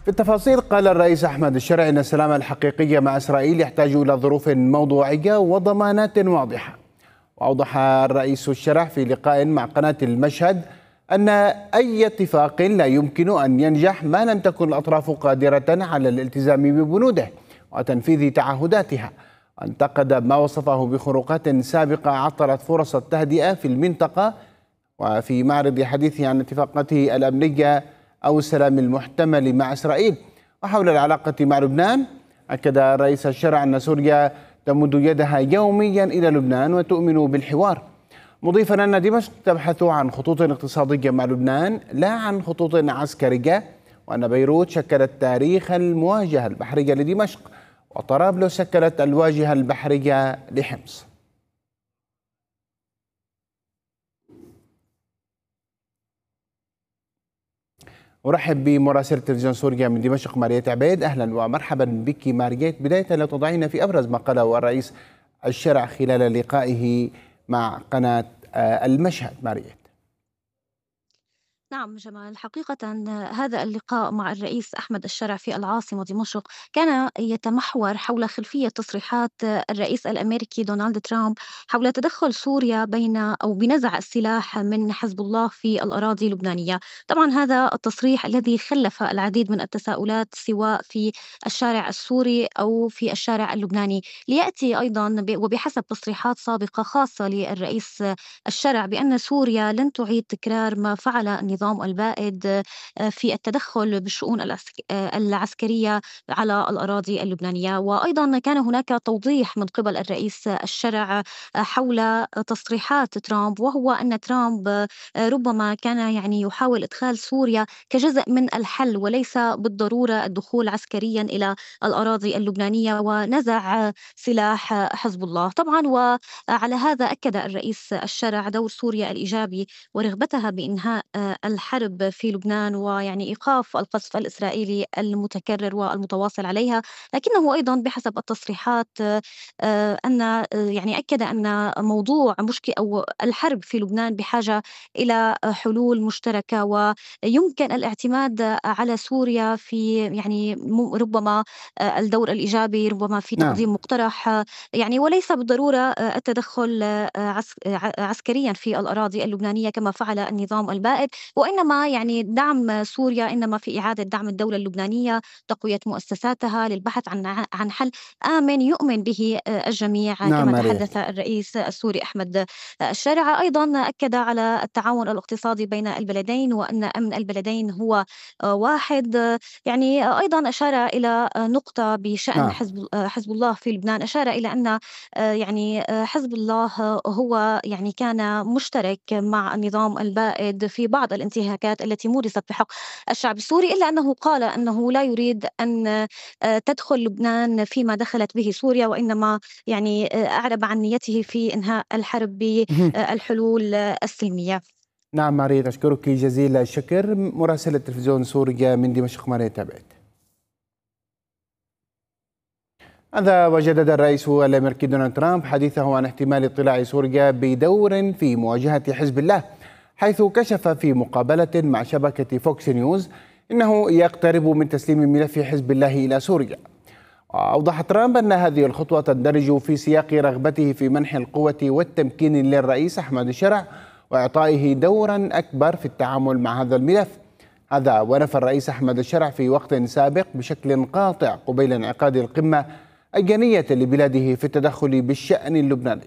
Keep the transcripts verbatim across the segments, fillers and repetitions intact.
في التفاصيل قال الرئيس أحمد الشرع إن السلام الحقيقي مع إسرائيل يحتاج إلى ظروف موضوعية وضمانات واضحة. وأوضح الرئيس الشرع في لقاء مع قناة المشهد أن أي اتفاق لا يمكن أن ينجح ما لم تكن الأطراف قادرة على الالتزام ببنوده وتنفيذ تعهداتها. وانتقد ما وصفه بخروقات سابقة عطلت فرص التهدئة في المنطقة. وفي معرض حديثه عن اتفاقاته الأمنية أو السلام المحتمل مع إسرائيل وحول العلاقة مع لبنان، أكد رئيس الشرع أن سوريا تمد يدها يوميا إلى لبنان وتؤمن بالحوار، مضيفا أن دمشق تبحث عن خطوط اقتصادية مع لبنان لا عن خطوط عسكرية، وأن بيروت شكلت تاريخ المواجهة البحرية لدمشق وطرابلس شكلت الواجهة البحرية لحمص. أرحب بمراسلة تلفزيون سوريا من دمشق ماريت عبيد. أهلا ومرحبا بك ماريت. بداية لا تضعين في أبرز ما قاله الرئيس الشرع خلال لقائه مع قناة المشهد ماريت. نعم جمال، حقيقة هذا اللقاء مع الرئيس أحمد الشرع في العاصمة دمشق كان يتمحور حول خلفية تصريحات الرئيس الأمريكي دونالد ترامب حول تدخل سوريا بين أو بنزع السلاح من حزب الله في الأراضي اللبنانية. طبعا هذا التصريح الذي خلف العديد من التساؤلات سواء في الشارع السوري أو في الشارع اللبناني، ليأتي أيضا وبحسب تصريحات سابقة خاصة للرئيس الشرع بأن سوريا لن تعيد تكرار ما فعل النظام البائد في التدخل بالشؤون العسكرية على الأراضي اللبنانية. وأيضا كان هناك توضيح من قبل الرئيس الشرع حول تصريحات ترامب، وهو أن ترامب ربما كان يعني يحاول إدخال سوريا كجزء من الحل وليس بالضرورة الدخول عسكريا إلى الأراضي اللبنانية ونزع سلاح حزب الله. طبعا وعلى هذا أكد الرئيس الشرع دور سوريا الإيجابي ورغبتها بإنهاء الحرب في لبنان ويعني إيقاف القصف الإسرائيلي المتكرر والمتواصل عليها، لكنه أيضا بحسب التصريحات أن يعني أكد أن موضوع مشكلة أو الحرب في لبنان بحاجة إلى حلول مشتركة ويمكن الاعتماد على سوريا في يعني ربما الدور الإيجابي، ربما في تقديم نعم. مقترح يعني وليس بالضرورة التدخل عسكريا في الأراضي اللبنانية كما فعل النظام البائد، وإنما يعني دعم سوريا إنما في إعادة دعم الدولة اللبنانية، تقوية مؤسساتها للبحث عن عن حل آمن يؤمن به الجميع نعم كما ماريت. تحدث الرئيس السوري أحمد الشرع. أيضا أكد على التعاون الاقتصادي بين البلدين وأن أمن البلدين هو واحد. يعني أيضا أشار إلى نقطة بشأن نعم. حزب حزب الله في لبنان، أشار إلى أن يعني حزب الله هو يعني كان مشترك مع النظام البائد في بعض الانتهاكات التي مورست بحق الشعب السوري، إلا أنه قال أنه لا يريد أن تدخل لبنان فيما دخلت به سوريا، وإنما يعني أعرب عن نيته في إنهاء الحرب بالحلول السلمية. نعم ماريت، أشكرك جزيل الشكر. مراسلة تلفزيون سوريا من دمشق ماريت تابعت. هذا وجدد الرئيس الأمريكي دونالد ترامب حديثه عن احتمال اطلاع سوريا بدور في مواجهة حزب الله، حيث كشف في مقابلة مع شبكة فوكس نيوز إنه يقترب من تسليم ملف حزب الله إلى سوريا. وأوضح ترامب أن هذه الخطوة تندرج في سياق رغبته في منح القوة والتمكين للرئيس أحمد الشرع وإعطائه دورا أكبر في التعامل مع هذا الملف. هذا ونفى الرئيس أحمد الشرع في وقت سابق بشكل قاطع قبيل انعقاد القمة أجنية لبلاده في التدخل بالشأن اللبناني.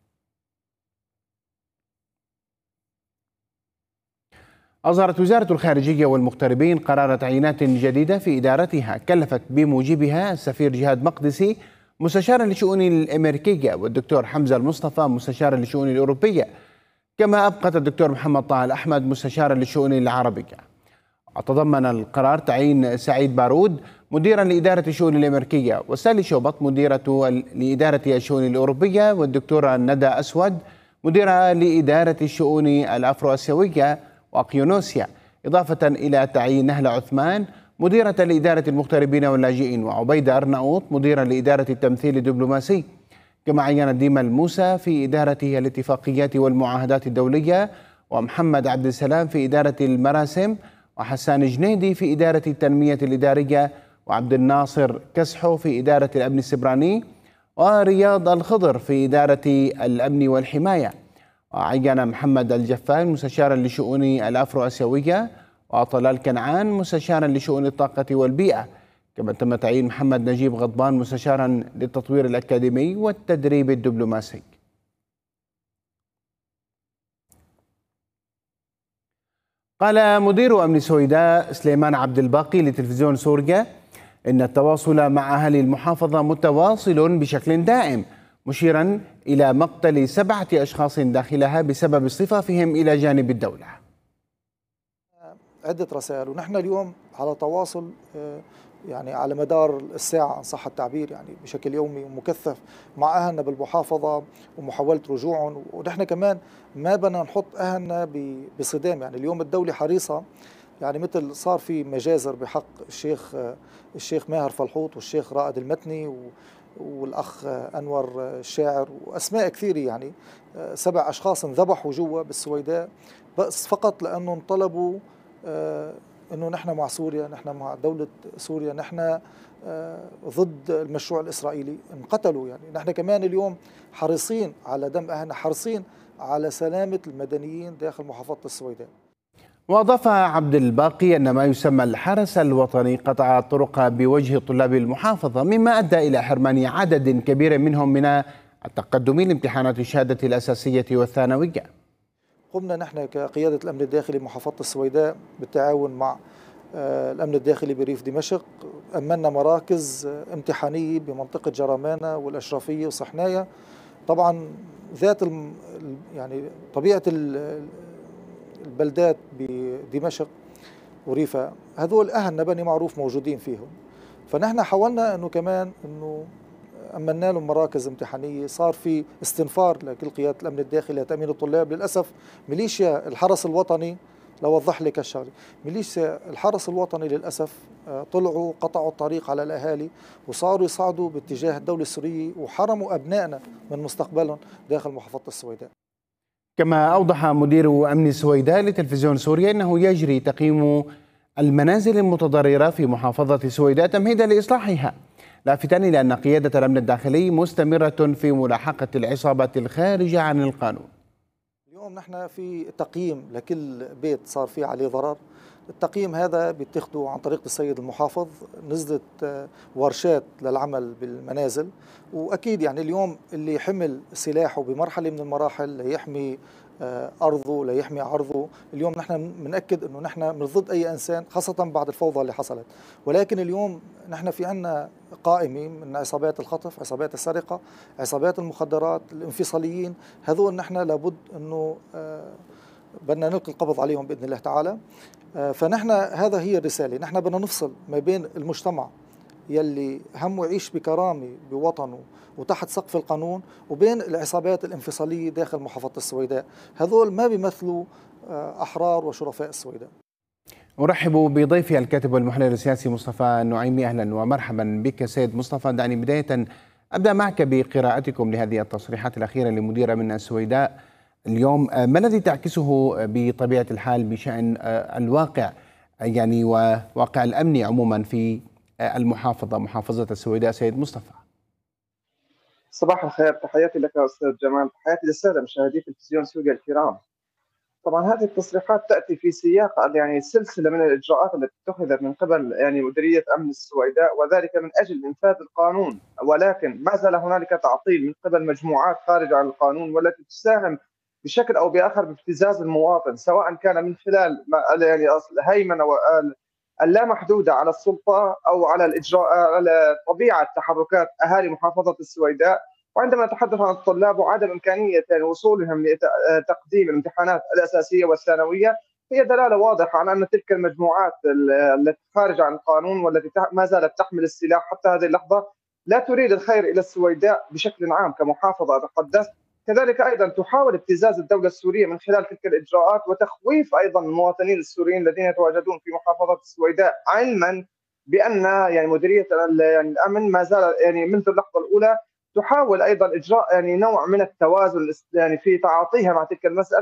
أصدرت وزارة الخارجية والمغتربين قرار تعيينات جديدة في إدارتها كلفت بموجبها السفير جهاد مقدسي مستشارا للشؤون الأمريكية والدكتور حمزة المصطفى مستشارا للشؤون الأوروبية، كما أبقت الدكتور محمد طه الأحمد مستشارا للشؤون العربية. تضمن القرار تعيين سعيد بارود مديرا لإدارة الشؤون الأمريكية وسالي شوبط مديرة لإدارة الشؤون الأوروبية والدكتورة ندى أسود مديرة لإدارة الشؤون الأفرو آسيوية وأقيونوسيا، إضافة إلى تعيين نهلة عثمان مديرة لإدارة المغتربين واللاجئين وعبيدة أرناؤوط مديرا لإدارة التمثيل الدبلوماسي، كما عين ديما الموسى في إدارة الاتفاقيات والمعاهدات الدولية ومحمد عبد السلام في إدارة المراسم وحسان جنيدي في إدارة التنمية الإدارية، وعبد الناصر كسحو في إدارة الأمن السبراني، ورياض الخضر في إدارة الأمن والحماية. وعين محمد الجفان مستشارا لشؤون الأفرو آسيوية، وطلال كنعان مستشارا لشؤون الطاقة والبيئة. كما تم تعيين محمد نجيب غضبان مستشارا للتطوير الأكاديمي والتدريب الدبلوماسي. قال مدير أمن سويداء سليمان عبد الباقي لتلفزيون سوريا إن التواصل مع أهل المحافظة متواصل بشكل دائم، مشيرا إلى مقتل سبعة أشخاص داخلها بسبب اصطفافهم إلى جانب الدولة. عدة رسائل، ونحن اليوم على تواصل يعني على مدار الساعة إن صح التعبير، يعني بشكل يومي ومكثف مع أهلنا بالمحافظة ومحاولة رجوعهم. ونحن كمان ما بدنا نحط أهلنا بصدام، يعني اليوم الدولة حريصة، يعني مثل صار في مجازر بحق الشيخ الشيخ ماهر فلحوط والشيخ رائد المتني والأخ أنور الشاعر وأسماء كثيرة، يعني سبع أشخاص انذبحوا جوا بالسويداء بس فقط لأنهم طلبوا أنه نحن مع سوريا، نحن مع دولة سوريا، نحن ضد المشروع الإسرائيلي، انقتلوا. يعني نحن كمان اليوم حريصين على دم أهلنا، حريصين على سلامة المدنيين داخل محافظة السويداء. وأضاف عبد الباقي أن ما يسمى الحرس الوطني قطع الطرق بوجه طلاب المحافظة، مما أدى إلى حرمان عدد كبير منهم من التقدم لامتحانات الشهادة الأساسية والثانوية. قمنا نحن كقيادة الأمن الداخلي محافظة السويداء بالتعاون مع الأمن الداخلي بريف دمشق، أمنا مراكز امتحانية بمنطقة جرمانة والأشرفية وصحنايا. طبعا ذات يعني طبيعة البلدات بدمشق وريفا هذول أهلنا بني معروف موجودين فيهم، فنحن حاولنا أنه كمان أنه أمنا لهم مراكز امتحانية. صار في استنفار لكل قيادة الأمن الداخلي لتأمين الطلاب. للأسف ميليشيا الحرس الوطني، لوضح لك هالشغله، ميليشيا الحرس الوطني للأسف طلعوا قطعوا الطريق على الأهالي وصاروا يصعدوا باتجاه الدولة السورية وحرموا أبنائنا من مستقبلهم داخل محافظة السويداء. كما أوضح مدير أمن السويداء لتلفزيون سوريا أنه يجري تقييم المنازل المتضررة في محافظة السويداء تمهيدا لإصلاحها، لافتا إلى أن قيادة الأمن الداخلي مستمرة في ملاحقة العصابات الخارجة عن القانون. اليوم نحن في تقييم لكل بيت صار فيه عليه ضرر. التقييم هذا بيتخذه عن طريق السيد المحافظ، نزلت ورشات للعمل بالمنازل، وأكيد يعني اليوم اللي حمل سلاحه بمرحلة من المراحل ليحمي أرضه ليحمي عرضه، اليوم نحن بنأكد أنه نحن من ضد أي إنسان خاصة بعد الفوضى اللي حصلت. ولكن اليوم نحن في عنا قائمة من عصابات الخطف، عصابات السرقة، عصابات المخدرات، الانفصاليين، هذول نحن لابد أنه بدنا نلقي القبض عليهم بإذن الله تعالى. فنحن هذا هي الرسالة، نحن بدنا نفصل ما بين المجتمع يلي همه يعيش بكرامة بوطنه وتحت سقف القانون وبين العصابات الانفصالية داخل محافظة السويداء. هذول ما بيمثلوا أحرار وشرفاء السويداء. أرحب بضيفي الكاتب والمحلل السياسي مصطفى النعيمي. أهلا ومرحبا بك سيد مصطفى. دعني بداية أبدأ معك بقراءتكم لهذه التصريحات الأخيرة لمدير أمن السويداء اليوم. ما الذي تعكسه بطبيعة الحال بشأن الواقع يعني وواقع الأمني عموما في المحافظة محافظة السويداء سيد مصطفى؟ صباح الخير، تحياتي لك أستاذ جمال، تحياتي للسادة مشاهدي تلفزيون سوريا الكرام. طبعا هذه التصريحات تأتي في سياق يعني سلسلة من الإجراءات التي اتخذت من قبل يعني مديرية أمن السويداء، وذلك من أجل إنفاذ القانون، ولكن ما زال هنالك تعطيل من قبل مجموعات خارجة عن القانون والتي تساهم بشكل أو بآخر بابتزاز المواطن، سواء كان من خلال يعني الهيمنة اللامحدودة على السلطة أو على الإجراء على طبيعة تحركات أهالي محافظة السويداء. وعندما نتحدث عن الطلاب وعدم إمكانية يعني وصولهم لتقديم الامتحانات الأساسية والثانوية، هي دلالة واضحة على أن تلك المجموعات التي خارجة عن القانون والتي ما زالت تحمل السلاح حتى هذه اللحظة لا تريد الخير إلى السويداء بشكل عام كمحافظة أتحدث. كذلك أيضا تحاول ابتزاز الدولة السورية من خلال تلك الإجراءات وتخويف أيضا المواطنين السوريين الذين يتواجدون في محافظة السويداء، علما بأن يعني مديرية يعني الأمن ما زال يعني منذ اللحظة الأولى تحاول ايضا اجراء يعني نوع من التوازن يعني في تعاطيها مع تلك المساله،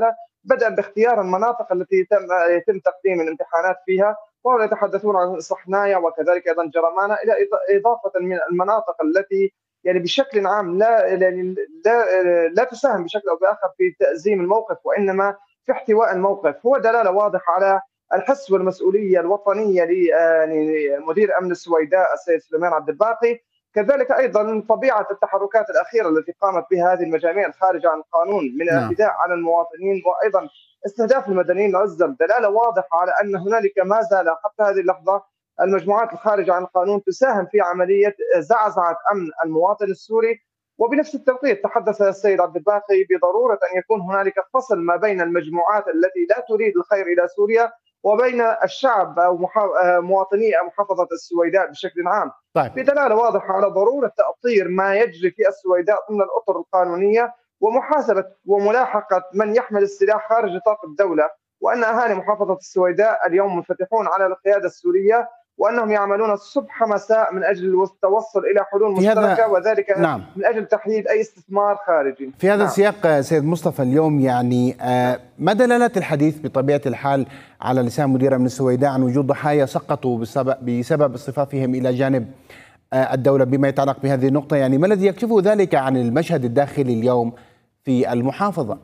بدءا باختيار المناطق التي يتم يتم تقديم الامتحانات فيها، وهم يتحدثون عن صحنايا وكذلك ايضا جرمانه، الى اضافه من المناطق التي يعني بشكل عام لا يعني لا لا تساهم بشكل او باخر في تأزيم الموقف، وانما في احتواء الموقف. هو دلاله واضحه على الحس والمسؤوليه الوطنيه لمدير امن السويداء السيد سليمان عبد الباقي، كذلك ايضا طبيعه التحركات الاخيره التي قامت بها هذه المجاميع الخارجه عن القانون من الاعتداء على المواطنين وايضا استهداف المدنيين العزل، دلاله واضحه على ان هنالك ما زال حتى هذه اللحظه المجموعات الخارجه عن القانون تساهم في عمليه زعزعه امن المواطن السوري. وبنفس التوقيت تحدث السيد عبد الباقي بضروره ان يكون هنالك فصل ما بين المجموعات التي لا تريد الخير الى سوريا وبين الشعب او مواطني محافظه السويداء بشكل عام. طيب. بدلاله واضحه على ضروره تأطير ما يجري في السويداء ضمن الاطر القانونيه، ومحاسبه وملاحقه من يحمل السلاح خارج نطاق الدوله، وان اهالي محافظه السويداء اليوم منفتحون على القياده السوريه، وانهم يعملون صبح مساء من اجل التوصل الى حلول مشتركه، وذلك نعم. من اجل تحديد اي استثمار خارجي. في هذا نعم. السياق سيد مصطفى، اليوم يعني ما دلالات الحديث بطبيعه الحال على لسان مدير امن السويداء عن وجود ضحايا سقطوا بسبب بسبب اصطفافهم الى جانب الدوله بما يتعلق بهذه النقطه؟ يعني ما الذي يكشفه ذلك عن المشهد الداخلي اليوم في المحافظه؟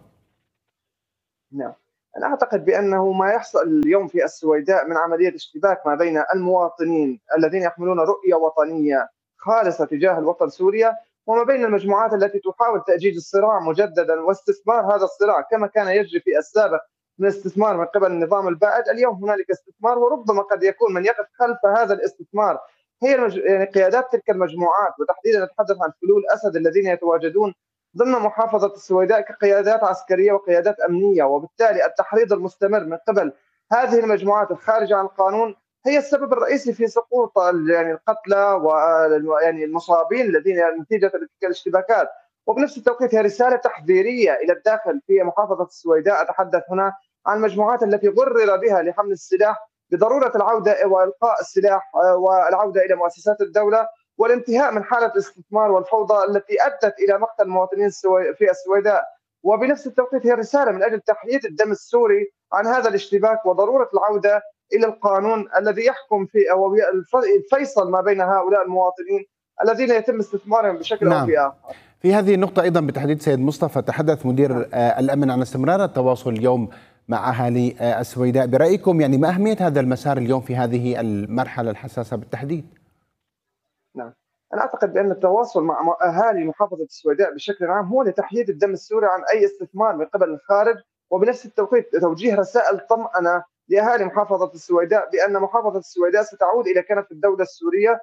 نعم. أنا أعتقد بأنه ما يحصل اليوم في السويداء من عملية اشتباك ما بين المواطنين الذين يحملون رؤية وطنية خالصة تجاه الوطن سوريا، وما بين المجموعات التي تحاول تأجيج الصراع مجددا واستثمار هذا الصراع كما كان يجري في السابق من استثمار من قبل النظام البائد. اليوم هنالك استثمار، وربما قد يكون من يقف خلف هذا الاستثمار هي المج... يعني قيادات تلك المجموعات، وتحديدا نتحدث عن فلول أسد الذين يتواجدون ضمن محافظة السويداء كقيادات عسكرية وقيادات أمنية. وبالتالي التحريض المستمر من قبل هذه المجموعات الخارجة عن القانون هي السبب الرئيسي في سقوط يعني القتلى ويعني المصابين الذين نتيجة تلك الاشتباكات. وبنفس التوقيت هي رسالة تحذيرية إلى الداخل في محافظة السويداء. أتحدث هنا عن المجموعات التي غرر بها لحمل السلاح بضرورة العودة وإلقاء السلاح والعودة إلى مؤسسات الدولة والانتهاء من حالة الاستثمار والفوضى التي أدت إلى مقتل المواطنين في السويداء. وبنفس التوقيت هي رسالة من أجل تحييد الدم السوري عن هذا الاشتباك وضرورة العودة إلى القانون الذي يحكم في أو الفيصل ما بين هؤلاء المواطنين الذين يتم استثمارهم بشكل نعم. أو بآخر. في هذه النقطة أيضا بالتحديد سيد مصطفى، تحدث مدير نعم. الأمن عن استمرار التواصل اليوم مع أهالي السويداء. برأيكم يعني ما أهمية هذا المسار اليوم في هذه المرحلة الحساسة بالتحديد؟ نعم. أنا أعتقد بأن التواصل مع أهالي محافظة السويداء بشكل عام هو لتحييد الدم السوري عن أي استثمار من قبل الخارج، وبنفس التوقيت توجيه رسائل طمأنة لأهالي محافظة السويداء بأن محافظة السويداء ستعود إلى كنف الدولة السورية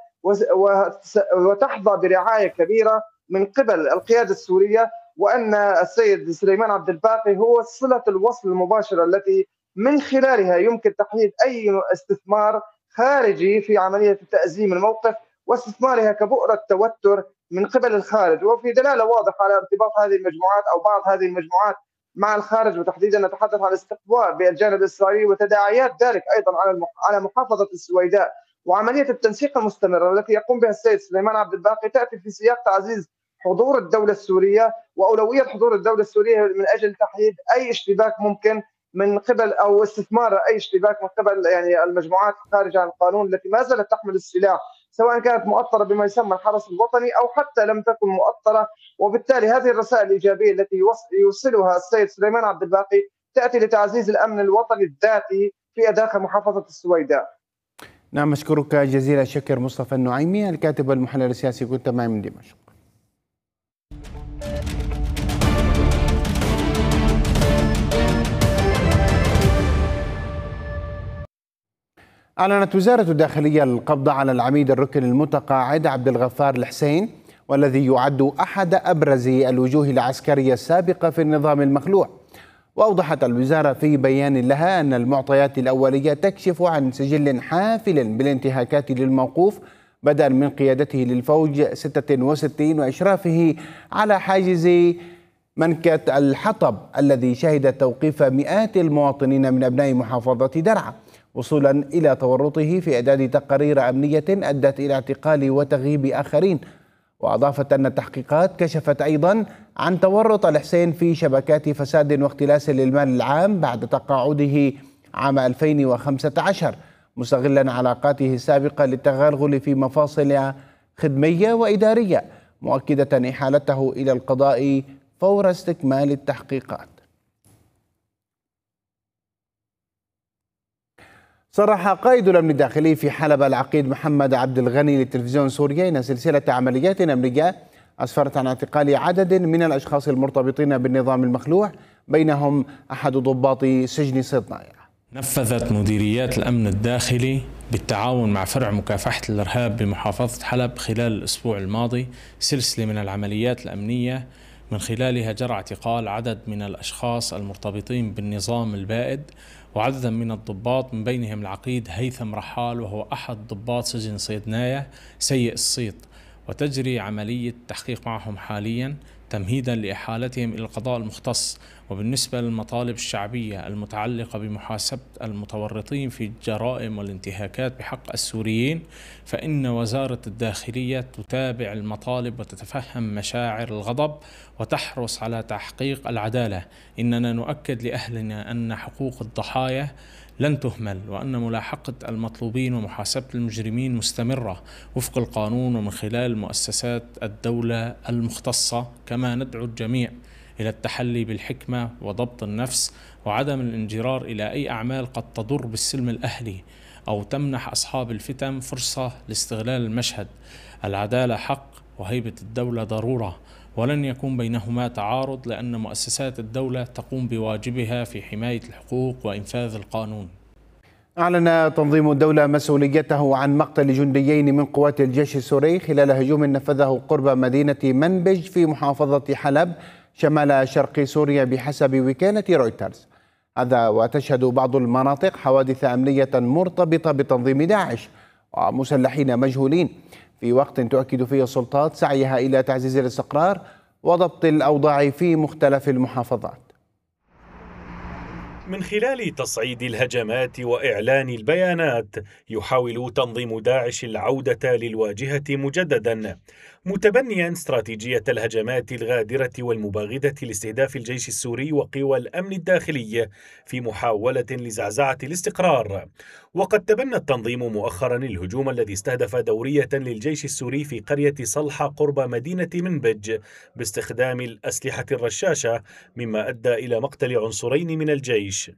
وتحظى برعاية كبيرة من قبل القيادة السورية، وأن السيد سليمان عبد الباقي هو صلة الوصل المباشرة التي من خلالها يمكن تحييد أي استثمار خارجي في عملية تأزيم الموقف واستثمارها كبؤرة توتر من قبل الخارج. وفي دلالة واضحة على ارتباط هذه المجموعات أو بعض هذه المجموعات مع الخارج، وتحديدا نتحدث عن الاستقواء بالجانب الإسرائيلي وتداعيات ذلك أيضا على على محافظة السويداء. وعملية التنسيق المستمرة التي يقوم بها السيد سليمان عبد الباقي تأتي في سياق تعزيز حضور الدولة السورية وأولوية حضور الدولة السورية من أجل تحديد أي اشتباك ممكن من قبل أو استثمار أي اشتباك من قبل يعني المجموعات الخارجة عن القانون التي ما زالت تحمل السلاح، سواء كانت مؤطرة بما يسمى الحرس الوطني أو حتى لم تكن مؤطرة. وبالتالي هذه الرسائل الإيجابية التي يوصلها السيد سليمان عبد الباقي تأتي لتعزيز الأمن الوطني الذاتي في داخل محافظة السويداء. نعم، أشكرك جزيل الشكر مصطفى النعيمي الكاتب والمحلل السياسي، كنت معي من دمشق. أعلنت وزارة الداخلية القبض على العميد الركن المتقاعد عبد الغفار الحسين، والذي يعد أحد أبرز الوجوه العسكرية السابقة في النظام المخلوع. وأوضحت الوزارة في بيان لها أن المعطيات الأولية تكشف عن سجل حافل بالانتهاكات للموقوف بدءا من قيادته للفوج ستة وستين وإشرافه على حاجز منكة الحطب الذي شهد توقيف مئات المواطنين من أبناء محافظة درعا، وصولا إلى تورطه في إعداد تقارير أمنية أدت إلى اعتقال وتغييب آخرين. وأضافت أن التحقيقات كشفت أيضا عن تورط الحسين في شبكات فساد واختلاس للمال العام بعد تقاعده عام ألفين وخمسة عشر، مستغلا علاقاته السابقة للتغلغل في مفاصل خدمية وإدارية، مؤكدة إحالته إلى القضاء فور استكمال التحقيقات. صرح قائد الأمن الداخلي في حلب العقيد محمد عبد الغني للتلفزيون السوري أن سلسلة عمليات أمنية أسفرت عن اعتقال عدد من الأشخاص المرتبطين بالنظام المخلوع، بينهم أحد ضباط سجن صدنايا. نفذت مديريات الأمن الداخلي بالتعاون مع فرع مكافحة الإرهاب بمحافظة حلب خلال الأسبوع الماضي سلسلة من العمليات الأمنية من خلالها جرى اعتقال عدد من الأشخاص المرتبطين بالنظام البائد وعددا من الضباط، من بينهم العقيد هيثم رحال وهو أحد ضباط سجن صيدنايا سيء الصيت، وتجري عملية تحقيق معهم حاليا تمهيدا لإحالتهم إلى القضاء المختص. وبالنسبة للمطالب الشعبية المتعلقة بمحاسبة المتورطين في الجرائم والانتهاكات بحق السوريين، فإن وزارة الداخلية تتابع المطالب وتتفهم مشاعر الغضب وتحرص على تحقيق العدالة. إننا نؤكد لأهلنا أن حقوق الضحايا لن تهمل، وأن ملاحقة المطلوبين ومحاسبة المجرمين مستمرة وفق القانون ومن خلال مؤسسات الدولة المختصة. كما ندعو الجميع إلى التحلي بالحكمة وضبط النفس وعدم الانجرار إلى أي أعمال قد تضر بالسلم الأهلي أو تمنح أصحاب الفتن فرصة لاستغلال المشهد. العدالة حق وهيبة الدولة ضرورة، ولن يكون بينهما تعارض، لأن مؤسسات الدولة تقوم بواجبها في حماية الحقوق وإنفاذ القانون. أعلن تنظيم الدولة مسؤوليته عن مقتل جنديين من قوات الجيش السوري خلال هجوم نفذه قرب مدينة منبج في محافظة حلب شمال شرق سوريا بحسب وكالة رويترز. هذا وتشهد بعض المناطق حوادث أمنية مرتبطة بتنظيم داعش ومسلحين مجهولين، في وقت تؤكد فيه السلطات سعيها إلى تعزيز الاستقرار وضبط الأوضاع في مختلف المحافظات. من خلال تصعيد الهجمات وإعلان البيانات يحاول تنظيم داعش العودة للواجهة مجددا، متبنيا استراتيجية الهجمات الغادرة والمباغتة لاستهداف الجيش السوري وقوى الأمن الداخلي في محاولة لزعزعة الاستقرار. وقد تبنى التنظيم مؤخرا الهجوم الذي استهدف دورية للجيش السوري في قرية صلحة قرب مدينة منبج باستخدام الأسلحة الرشاشة، مما أدى إلى مقتل عنصرين من الجيش.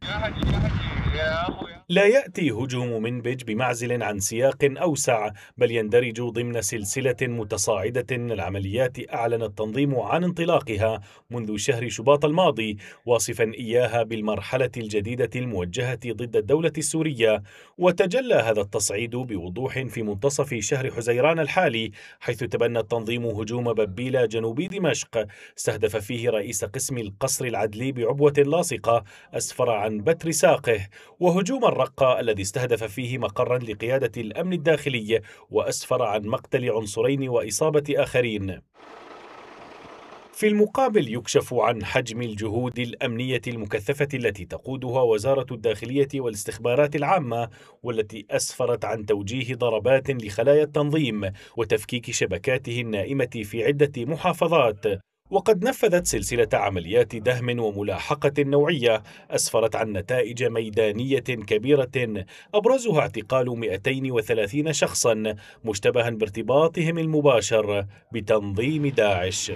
لا يأتي هجوم منبج بمعزل عن سياق أوسع، بل يندرج ضمن سلسلة متصاعدة من العمليات أعلن التنظيم عن انطلاقها منذ شهر شباط الماضي، واصفا إياها بالمرحلة الجديدة الموجهة ضد الدولة السورية. وتجلى هذا التصعيد بوضوح في منتصف شهر حزيران الحالي، حيث تبنى التنظيم هجوم ببيلة جنوب دمشق استهدف فيه رئيس قسم القصر العدلي بعبوة لاصقة أسفر عن بتر ساقه، وهجوم الرقة الذي استهدف فيه مقرا لقيادة الأمن الداخلي وأسفر عن مقتل عنصرين وإصابة آخرين. في المقابل يكشف عن حجم الجهود الأمنية المكثفة التي تقودها وزارة الداخلية والاستخبارات العامة، والتي أسفرت عن توجيه ضربات لخلايا التنظيم وتفكيك شبكاته النائمة في عدة محافظات. وقد نفذت سلسلة عمليات دهم وملاحقة نوعية أسفرت عن نتائج ميدانية كبيرة، أبرزها اعتقال مئتين وثلاثين شخصا مشتبها بارتباطهم المباشر بتنظيم داعش.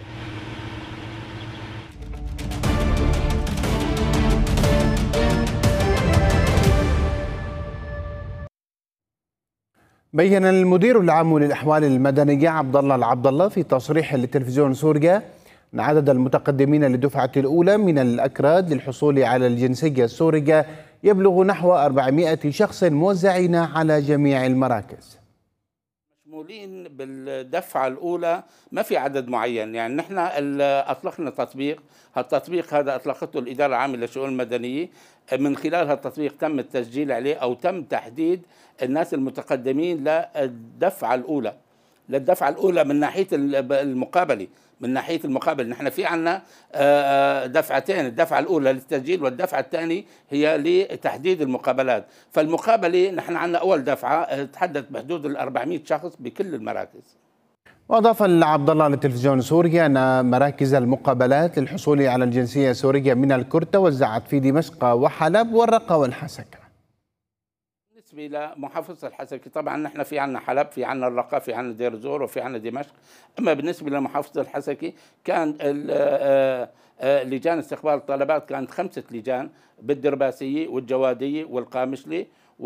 بين المدير العام للأحوال المدنية عبد الله العبد الله في تصريح لتلفزيون سوريا أن عدد المتقدمين للدفعة الأولى من الأكراد للحصول على الجنسية السورية يبلغ نحو أربعمائة شخص موزعين على جميع المراكز. مشمولين بالدفعة الأولى، ما في عدد معين، يعني نحن أطلقنا تطبيق، هالتطبيق هذا أطلقته الإدارة العامة للشؤون المدنية، من خلال هالتطبيق تم التسجيل عليه أو تم تحديد الناس المتقدمين للدفعة الأولى للدفعة الأولى من ناحية المقابلة من ناحية المقابل نحن في عنا دفعتين، الدفعة الأولى للتسجيل والدفعة الثانية هي لتحديد المقابلات. فالمقابلة نحن عنا أول دفعة تحدث بحدود ال أربعمائة شخص بكل المراكز. وأضاف العبد الله لتلفزيون سوريا أن مراكز المقابلات للحصول على الجنسية السورية من الكرد توزعت في دمشق وحلب والرقة والحسكة. بالنسبة لمحافظة الحسكة طبعا نحن في عنا حلب، في عنا الرقة، في عنا دير زور، وفي عنا دمشق. أما بالنسبة لمحافظة الحسكة كان لجان استقبال الطلبات كانت خمسة لجان بالدرباسية والجوادية والقامشلي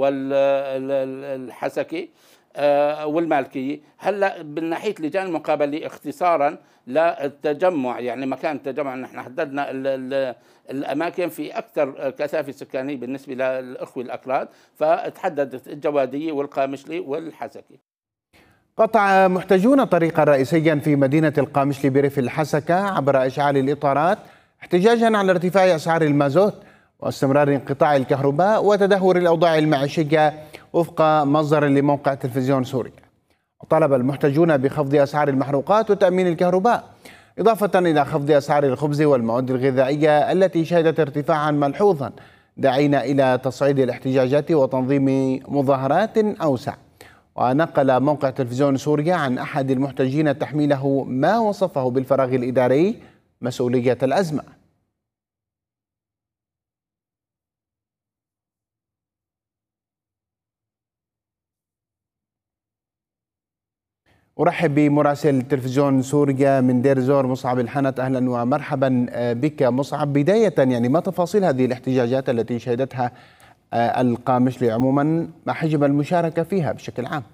والحسكة والمالكية. هلا من ناحية لجان المقابلة اختصارا للتجمع، يعني مكان التجمع نحن حددنا ال ال الأماكن في أكثر كثافة سكانية بالنسبة للأخوة الأكراد، فتحددت الجوادية والقامشلي والحسكة. قطع محتجون طريقا رئيسيا في مدينة القامشلي بريف الحسكة عبر إشعال الإطارات احتجاجا على ارتفاع أسعار المازوت واستمرار انقطاع الكهرباء وتدهور الأوضاع المعيشية وفق مصدر لموقع تلفزيون سوريا. وطالب المحتجون بخفض أسعار المحروقات وتأمين الكهرباء، إضافة إلى خفض أسعار الخبز والمواد الغذائية التي شهدت ارتفاعا ملحوظا، داعين إلى تصعيد الاحتجاجات وتنظيم مظاهرات أوسع. ونقل موقع تلفزيون سوريا عن أحد المحتجين تحميله ما وصفه بالفراغ الإداري مسؤولية الأزمة. أرحب بمراسل تلفزيون سوريا من دير زور مصعب الحنت. أهلا ومرحبا بك مصعب. بداية يعني ما تفاصيل هذه الاحتجاجات التي شهدتها القامشلي عموما، ما حجم المشاركة فيها بشكل عام؟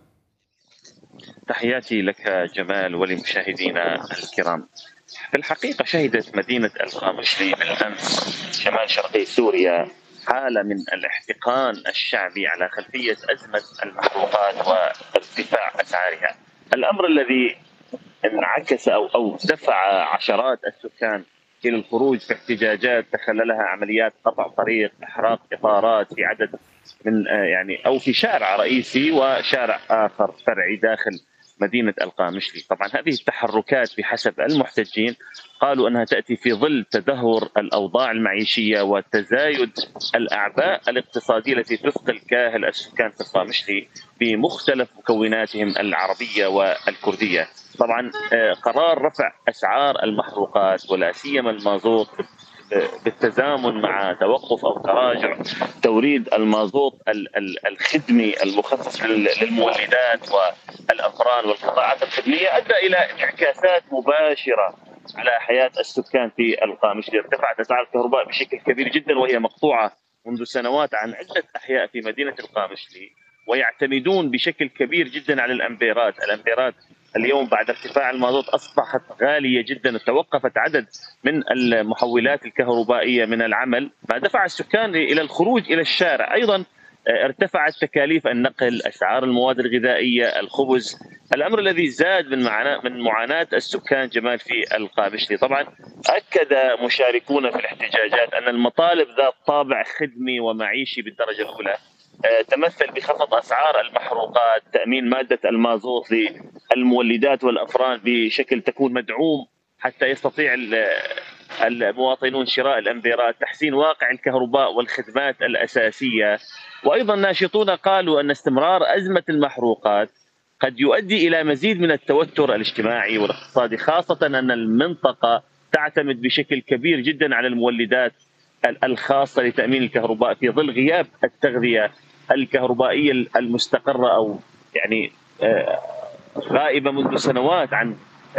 تحياتي لك جمال ولمشاهدينا الكرام. في الحقيقة شهدت مدينة القامشلي بالأمس شمال شرقي سوريا حالة من الاحتقان الشعبي على خلفية أزمة المحروقات وارتفاع أسعارها، الأمر الذي انعكس أو أو دفع عشرات السكان إلى الخروج في احتجاجات تخللها عمليات قطع طريق، إحراق إطارات في عدد من يعني أو في شارع رئيسي وشارع آخر فرعي داخل مدينة القامشلي. طبعا هذه التحركات بحسب المحتجين قالوا أنها تأتي في ظل تدهور الأوضاع المعيشية وتزايد الأعباء الاقتصادية التي تثقل كاهل السكان في القامشلي بمختلف مكوناتهم العربية والكردية. طبعا قرار رفع أسعار المحروقات ولا سيما المازوت بالتزامن مع توقف أو تراجع توريد المازوت الخدمي المخصص للمولدات والأفران والقطاعات الخدمية أدى إلى انعكاسات مباشرة على حياة السكان في القامشلي. ارتفعت أسعار الكهرباء بشكل كبير جدا وهي مقطوعة منذ سنوات عن عدة أحياء في مدينة القامشلي، ويعتمدون بشكل كبير جدا على الأمبيرات. الأمبيرات اليوم بعد ارتفاع المازوت أصبحت غالية جدا، توقفت عدد من المحولات الكهربائية من العمل، ما دفع السكان إلى الخروج إلى الشارع. أيضا ارتفعت تكاليف النقل، أسعار المواد الغذائية، الخبز، الأمر الذي زاد من معاناة من معاناة السكان جمال في القامشلي. طبعا أكد مشاركون في الاحتجاجات أن المطالب ذات طابع خدمي ومعيشي بالدرجة الأولى تمثل بخفض أسعار المحروقات، تأمين مادة المازوت للمولدات والأفران بشكل تكون مدعوم حتى يستطيع المواطنون شراء الأمبيرات، تحسين واقع الكهرباء والخدمات الأساسية. وأيضا ناشطون قالوا أن استمرار أزمة المحروقات قد يؤدي إلى مزيد من التوتر الاجتماعي والاقتصادي، خاصة أن المنطقة تعتمد بشكل كبير جدا على المولدات الخاصة لتأمين الكهرباء في ظل غياب التغذية الكهربائية المستقرة أو يعني غائبة منذ سنوات عن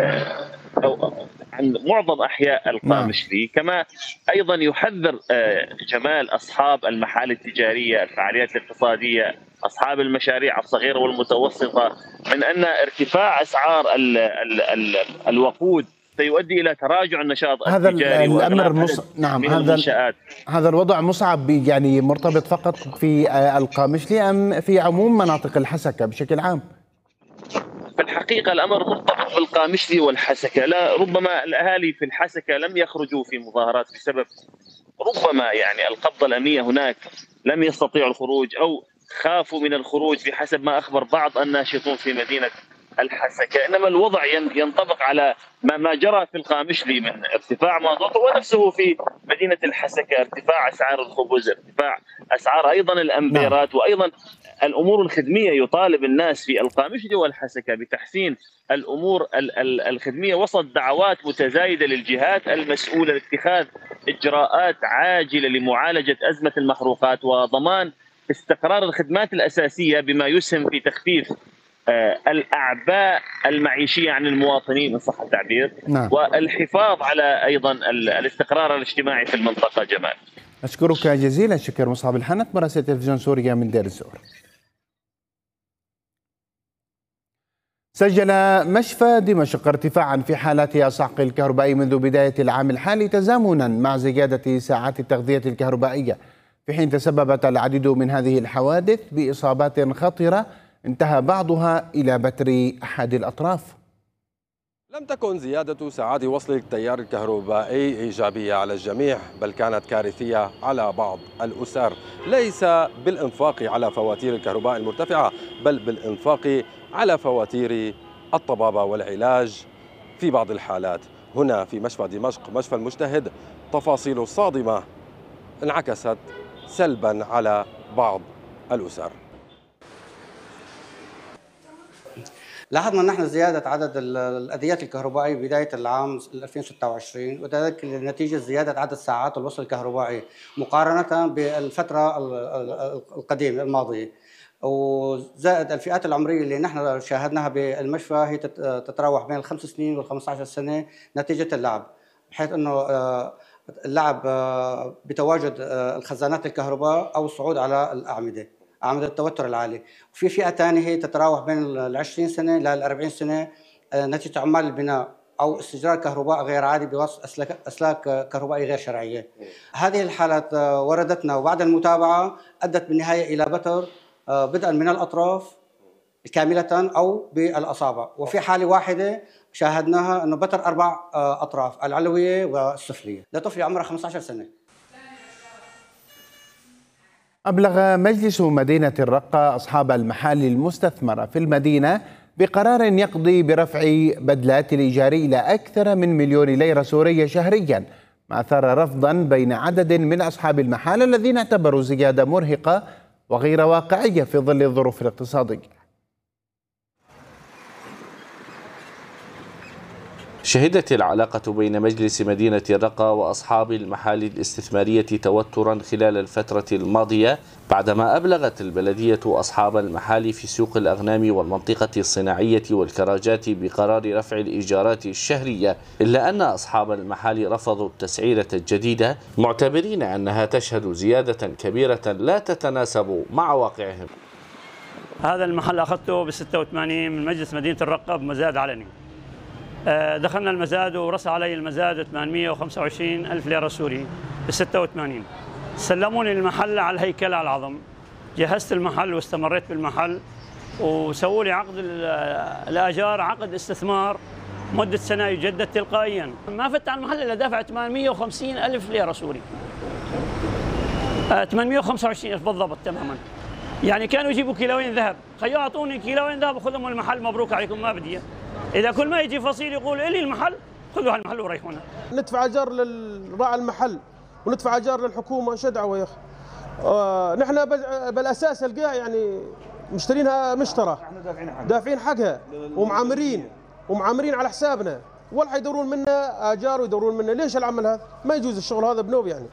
أو عن معظم أحياء القامشلي. كما أيضا يحذر جمال أصحاب المحال التجارية، الفعاليات الاقتصادية، أصحاب المشاريع الصغيرة والمتوسطة من أن ارتفاع أسعار ال ال ال الوقود سيؤدي الى تراجع النشاط هذا التجاري الامر مص... نعم هذا هذا الوضع مصعب، يعني مرتبط فقط في القامشلي ام في عموم مناطق الحسكه بشكل عام؟ في الحقيقه الامر مرتبط بالقامشلي والحسكه، لا ربما الاهالي في الحسكه لم يخرجوا في مظاهرات بسبب ربما يعني القبضه الامنيه هناك، لم يستطيعوا الخروج او خافوا من الخروج بحسب ما اخبر بعض الناشطون في مدينه الحسكة، إنما الوضع ينطبق على ما جرى في القامشلي من ارتفاع مازوت، ونفسه في مدينة الحسكة ارتفاع أسعار الخبز، ارتفاع أسعار أيضا الأمبيرات، وأيضا الأمور الخدمية. يطالب الناس في القامشلي والحسكة بتحسين الأمور الخدمية وسط دعوات متزايدة للجهات المسؤولة لاتخاذ إجراءات عاجلة لمعالجة أزمة المحروقات وضمان استقرار الخدمات الأساسية، بما يسهم في تخفيف الأعباء المعيشية عن المواطنين إن صح التعبير. نعم. والحفاظ على أيضا الاستقرار الاجتماعي في المنطقة. جمال، أشكرك جزيلا الشكر مصعب الحنك مراسل تلفزيون سوريا من دير الزور. سجل مشفى دمشق ارتفاعا في حالات الصعق الكهربائي منذ بداية العام الحالي تزامنا مع زيادة ساعات التغذية الكهربائية، في حين تسببت العديد من هذه الحوادث بإصابات خطرة انتهى بعضها إلى بتر أحد الأطراف. لم تكن زيادة ساعات وصل التيار الكهربائي إيجابية على الجميع، بل كانت كارثية على بعض الأسر، ليس بالإنفاق على فواتير الكهرباء المرتفعة، بل بالإنفاق على فواتير الطبابة والعلاج في بعض الحالات. هنا في مشفى دمشق مشفى المجتهد تفاصيل صادمة انعكست سلبا على بعض الأسر. لاحظنا نحن زيادة عدد الأديات الكهربائية بداية العام ألفين وستة وعشرين، وذلك نتيجة زيادة عدد ساعات الوصل الكهربائي مقارنة بالفترة القديمة الماضية، وزائد الفئات العمرية اللي نحن شاهدناها بالمشفى هي تتراوح بين الخمس سنين والخمسة عشر سنة نتيجة اللعب، بحيث أنه اللعب بتواجد الخزانات الكهرباء أو الصعود على الأعمدة، أعمدة التوتر العالي. وفي فئة ثانية هي تتراوح بين العشرين سنة للأربعين سنة نتيجة عمال البناء أو استجرار كهرباء غير عادي بواسطة أسلاك, أسلاك كهربائية غير شرعية. هذه الحالات وردتنا وبعد المتابعة أدت بالنهاية إلى بتر بدءا من الأطراف كاملة أو بالأصابع، وفي حالة واحدة شاهدناها أنه بتر أربع أطراف العلوية والسفلية لطفل عمره خمسة عشر سنة. أبلغ مجلس مدينة الرقة أصحاب المحال المستثمرة في المدينة بقرار يقضي برفع بدلات الإيجار إلى أكثر من مليون ليرة سورية شهريا، ما أثار رفضا بين عدد من أصحاب المحال الذين اعتبروا زيادة مرهقة وغير واقعية في ظل الظروف الاقتصادية. شهدت العلاقة بين مجلس مدينة الرقة وأصحاب المحال الاستثمارية توترا خلال الفترة الماضية، بعدما أبلغت البلدية أصحاب المحال في سوق الأغنام والمنطقة الصناعية والكراجات بقرار رفع الإيجارات الشهرية، إلا أن أصحاب المحال رفضوا التسعيرة الجديدة معتبرين أنها تشهد زيادة كبيرة لا تتناسب مع واقعهم. هذا المحل أخذته ب ستة وثمانين من مجلس مدينة الرقة بمزاد علني. دخلنا المزاد ورسى علي المزاد ثمانمئة وخمسة وعشرين ألف ليرة سوري ب ستة وثمانين. سلموني المحل على الهيكل على العظم، جهزت المحل واستمريت بالمحل وسووا لي عقد الآجار، عقد استثمار مدة سنة يجدد تلقائيا. ما فت على المحل إلا دافع ثمانمئة وخمسين ألف ليرة سوري، ثمانمئة وخمسة وعشرين ألف بالضبط تماما. يعني كانوا يجيبوا كيلوين ذهب، خيو أعطوني كيلوين ذهب وخذهم المحل مبروك عليكم ما بدي. إذا كل ما يجي فصيل يقول إلي المحل خذوا هالمحل وريحونا. ندفع أجار لراعي المحل وندفع أجار للحكومة، شو دعوة يا أخي؟ آه نحن بالأساس القاع يعني مشترينها مشترى، دافعين حقها ومعامرين ومعامرين على حسابنا، ولا حيدورون منا أجار ويدورون منا. ليش العمل هذا؟ ما يجوز الشغل هذا بنوب يعني.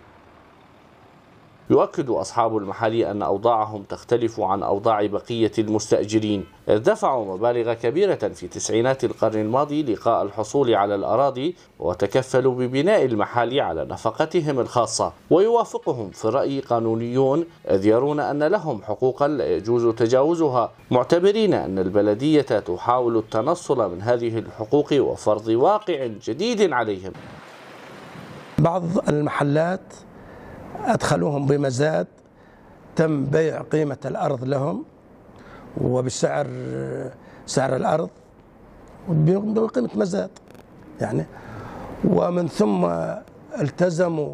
يؤكد أصحاب المحال أن أوضاعهم تختلف عن أوضاع بقية المستأجرين، إذ دفعوا مبالغ كبيرة في تسعينات القرن الماضي لقاء الحصول على الأراضي، وتكفلوا ببناء المحال على نفقتهم الخاصة. ويوافقهم في الرأي قانونيون، إذ يرون أن لهم حقوقا لا يجوز تجاوزها، معتبرين أن البلدية تحاول التنصل من هذه الحقوق وفرض واقع جديد عليهم. بعض المحلات أدخلوهم بمزاد، تم بيع قيمة الأرض لهم وبسعر سعر الأرض بقيمة مزاد يعني، ومن ثم التزموا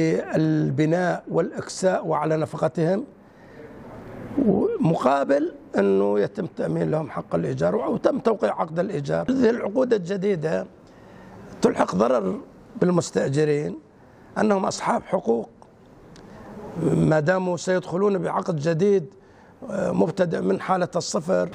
بالبناء والإكساء وعلى نفقتهم مقابل أنه يتم تأمين لهم حق الإيجار أو تم توقيع عقد الإيجار. هذه العقود الجديدة تلحق ضرر بالمستأجرين أنهم أصحاب حقوق ما داموا سيدخلون بعقد جديد مبتدئ من حالة الصفر.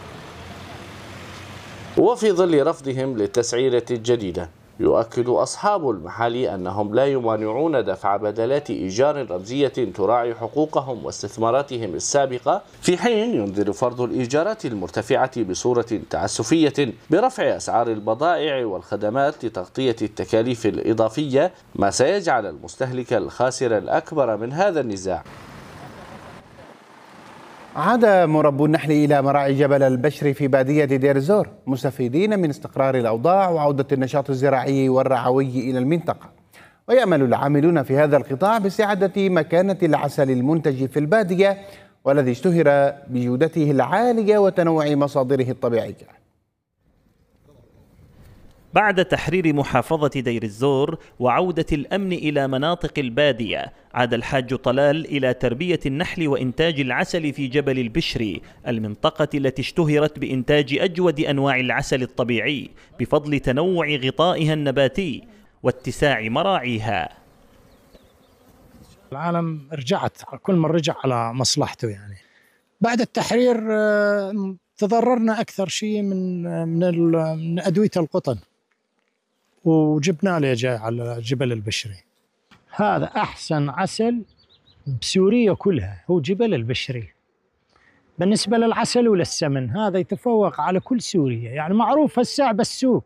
وفي ظل رفضهم للتسعيرة الجديدة، يؤكد أصحاب المحال أنهم لا يمانعون دفع بدلات إيجار رمزية تراعي حقوقهم واستثماراتهم السابقة، في حين ينذر فرض الإيجارات المرتفعة بصورة تعسفية برفع أسعار البضائع والخدمات لتغطية التكاليف الإضافية، ما سيجعل المستهلك الخاسر الأكبر من هذا النزاع. عاد مربو النحل إلى مراعي جبل البشر في بادية دير الزور مستفيدين من استقرار الأوضاع وعودة النشاط الزراعي والرعوي إلى المنطقة، ويأمل العاملون في هذا القطاع باستعادة مكانة العسل المنتج في البادية والذي اشتهر بجودته العالية وتنوع مصادره الطبيعية. بعد تحرير محافظة دير الزور وعودة الأمن إلى مناطق البادية، عاد الحاج طلال إلى تربية النحل وإنتاج العسل في جبل البشر، المنطقة التي اشتهرت بإنتاج أجود أنواع العسل الطبيعي بفضل تنوع غطائها النباتي واتساع مراعيها. العالم رجعت، كل من رجع على مصلحته. يعني بعد التحرير تضررنا أكثر شيء من من من أدوية القطن، وجبنا له جاي على جبل البشري. هذا أحسن عسل بسوريا كلها، هو جبل البشري. بالنسبة للعسل وللسمن هذا يتفوق على كل سوريا، يعني معروف هسه بالسوق.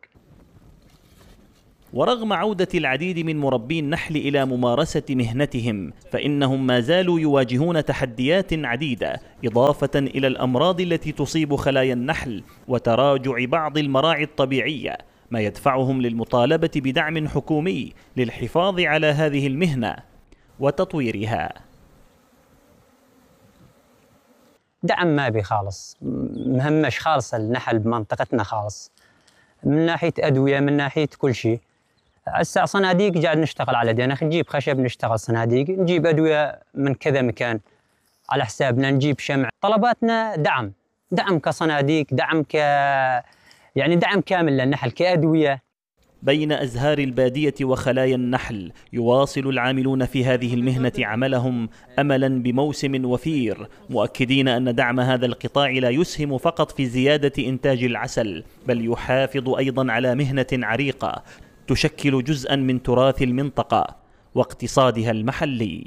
ورغم عودة العديد من مربي النحل إلى ممارسة مهنتهم، فإنهم ما زالوا يواجهون تحديات عديدة، إضافة إلى الأمراض التي تصيب خلايا النحل وتراجع بعض المراعي الطبيعية، ما يدفعهم للمطالبة بدعم حكومي للحفاظ على هذه المهنة وتطويرها. دعم ما بي خالص، مهمش خالص النحل بمنطقتنا خالص، من ناحية أدوية من ناحية كل شيء. هسه صناديق قاعد نشتغل على دينا، نجيب خشب نشتغل صناديق، نجيب أدوية من كذا مكان على حسابنا، نجيب شمع. طلباتنا دعم، دعم كصناديق، دعم ك يعني دعم كامل للنحل كأدوية. بين أزهار البادية وخلايا النحل يواصل العاملون في هذه المهنة عملهم أملا بموسم وفير، مؤكدين أن دعم هذا القطاع لا يسهم فقط في زيادة إنتاج العسل، بل يحافظ أيضا على مهنة عريقة تشكل جزءا من تراث المنطقة واقتصادها المحلي.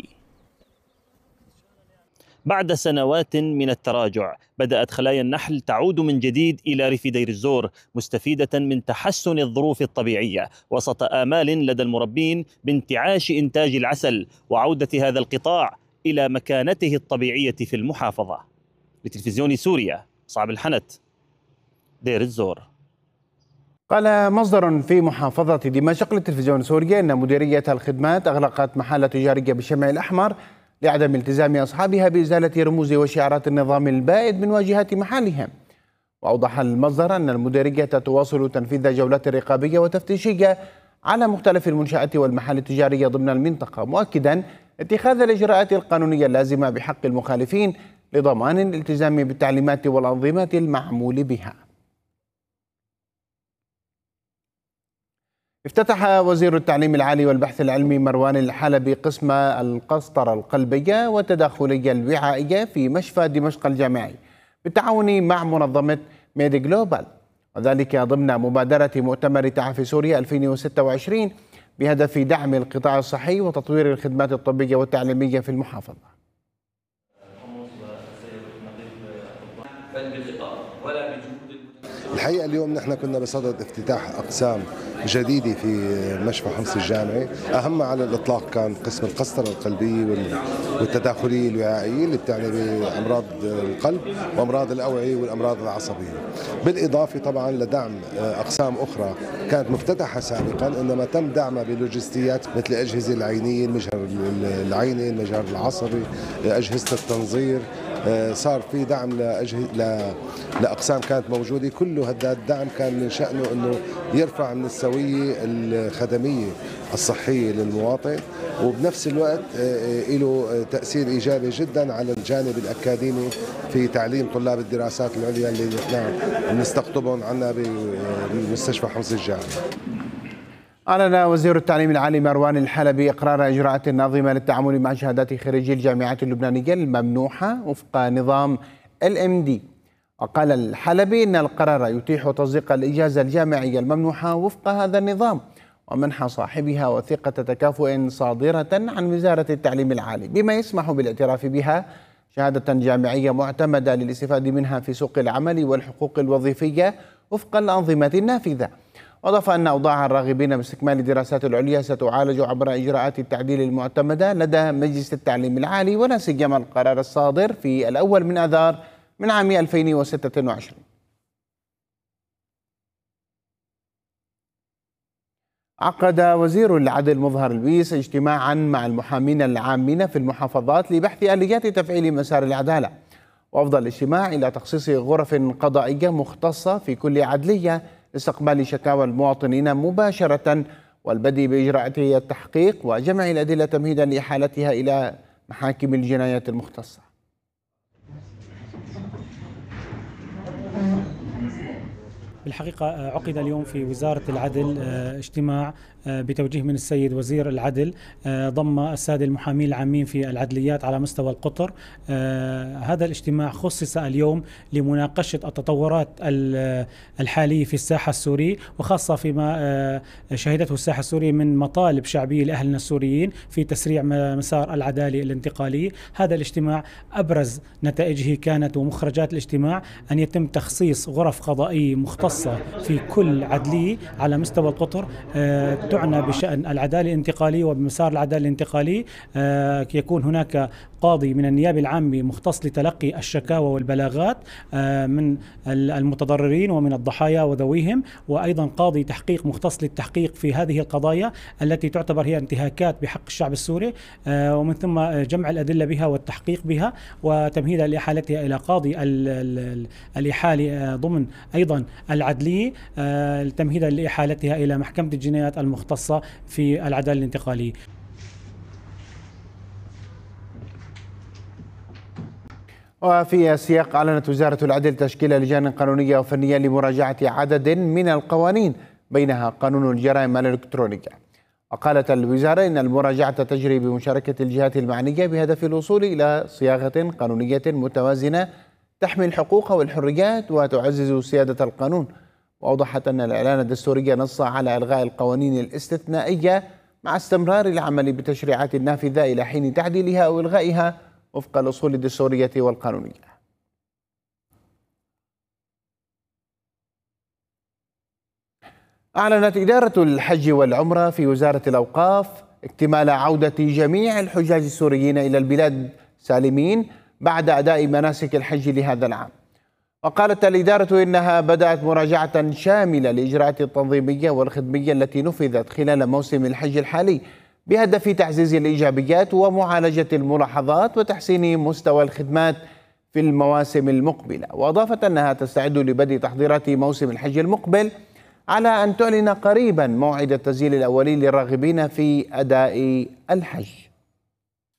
بعد سنوات من التراجع، بدأت خلايا النحل تعود من جديد إلى ريف دير الزور، مستفيدة من تحسن الظروف الطبيعية وسط آمال لدى المربين بانتعاش إنتاج العسل وعودة هذا القطاع إلى مكانته الطبيعية في المحافظة. لتلفزيون سوريا، صعب الحنت، دير الزور. قال مصدر في محافظة دمشق لتلفزيون سوريا أن مديرية الخدمات أغلقت محل تجارية بالشمع الأحمر لعدم التزام أصحابها بإزالة رموز وشعارات النظام البائد من واجهات محلهم. وأوضح المصدر أن المديرية تواصل تنفيذ جولات رقابية وتفتيشية على مختلف المنشآت والمحال التجارية ضمن المنطقة، مؤكدا اتخاذ الإجراءات القانونية اللازمة بحق المخالفين لضمان الالتزام بالتعليمات والأنظمة المعمول بها. افتتح وزير التعليم العالي والبحث العلمي مروان الحلبي قسم القسطرة القلبية والتداخلية الوعائية في مشفى دمشق الجامعي بالتعاون مع منظمة ميدي جلوبال، وذلك ضمن مبادرة مؤتمر تعافي سوريا ألفين وستة وعشرين بهدف دعم القطاع الصحي وتطوير الخدمات الطبية والتعليمية في المحافظة. الحقيقة اليوم نحن كنا بصدد افتتاح أقسام جديدة في مشفى حمص الجامعي، أهم على الإطلاق كان قسم القسطرة القلبية والتداخلية الوعائية اللي بتعني بأمراض القلب وأمراض الأوعية والأمراض العصبية، بالإضافة طبعا لدعم أقسام أخرى كانت مفتتحة سابقا إنما تم دعمها بلوجستيات مثل الأجهزة العينية، المجهر العيني، المجهر العصبي، أجهزة التنظير، صار في دعم لأجه... لأقسام كانت موجودة. كل هذا الدعم كان من شأنه أنه يرفع من السوية الخدمية الصحية للمواطن، وبنفس الوقت له تأثير إيجابي جدا على الجانب الأكاديمي في تعليم طلاب الدراسات العليا اللي نحن بنستقطبهم عنا بمستشفى حمص الجامعي. أعلن وزير التعليم العالي مروان الحلبي إقرار إجراءات ناظمة للتعامل مع شهادات خريجي الجامعات اللبنانية الممنوحة وفق نظام ال إم دي. وقال الحلبي إن القرار يتيح تصديق الإجازة الجامعية الممنوحة وفق هذا النظام ومنح صاحبها وثيقة تكافؤ صادرة عن وزارة التعليم العالي، بما يسمح بالاعتراف بها شهادة جامعية معتمدة للاستفادة منها في سوق العمل والحقوق الوظيفية وفق الأنظمة النافذة. وأضاف أن أوضاع الراغبين باستكمال الدراسات العليا ستعالج عبر إجراءات التعديل المعتمدة لدى مجلس التعليم العالي، ولا سيما القرار الصادر في الأول من آذار من عام ألفين وستة وعشرين. عقد وزير العدل مظهر البيس اجتماعا مع المحامين العامين في المحافظات لبحث آليات تفعيل مسار العدالة، وأفضى الاجتماع إلى تخصيص غرف قضائية مختصة في كل عدلية لاستقبال شكاوى المواطنين مباشرة والبدء بإجراءات التحقيق وجمع الأدلة تمهيدا لإحالتها إلى محاكم الجنايات المختصة. بالحقيقة عقد اليوم في وزارة العدل اجتماع بتوجيه من السيد وزير العدل ضم السادة المحامين العامين في العدليات على مستوى القطر. هذا الاجتماع خصص اليوم لمناقشة التطورات الحالية في الساحة السوري، وخاصة فيما شهدته الساحة السورية من مطالب شعبية لأهلنا السوريين في تسريع مسار العدالة الانتقالية. هذا الاجتماع أبرز نتائجه كانت ومخرجات الاجتماع أن يتم تخصيص غرف قضائية مختصة في كل عدلية على مستوى القطر تعنى بشأن العدالة الانتقالية وبمسار العدالة الانتقالية. يكون هناك قاضي من النيابة العامة مختص لتلقي الشكاوى والبلاغات من المتضررين ومن الضحايا وذويهم، وأيضا قاضي تحقيق مختص للتحقيق في هذه القضايا التي تعتبر هي انتهاكات بحق الشعب السوري، ومن ثم جمع الأدلة بها والتحقيق بها وتمهيدا لإحالتها إلى قاضي الإحالة ضمن أيضا العدلية تمهيدا لإحالتها إلى محكمة الجنايات المختصة في العدالة الانتقالية. وفي السياق أعلنت وزارة العدل تشكيل لجان قانونية وفنية لمراجعة عدد من القوانين بينها قانون الجرائم الإلكترونية. وقالت الوزارة إن المراجعة تجري بمشاركة الجهات المعنية بهدف الوصول إلى صياغة قانونية متوازنة تحمي الحقوق والحريات وتعزز سيادة القانون. وأوضحت أن الإعلان الدستوري نص على إلغاء القوانين الاستثنائية مع استمرار العمل بتشريعات النافذة إلى حين تعديلها أو إلغائها وفق الأصول الدستورية والقانونية. أعلنت إدارة الحج والعمرة في وزارة الأوقاف اكتمال عودة جميع الحجاج السوريين إلى البلاد سالمين بعد أداء مناسك الحج لهذا العام. وقالت الإدارة إنها بدأت مراجعة شاملة للإجراءات التنظيمية والخدمية التي نفذت خلال موسم الحج الحالي بهدف تعزيز الإيجابيات ومعالجة الملاحظات وتحسين مستوى الخدمات في المواسم المقبلة. وأضافت أنها تستعد لبدء تحضيرات موسم الحج المقبل على أن تعلن قريبا موعد التسجيل الأولي للراغبين في أداء الحج.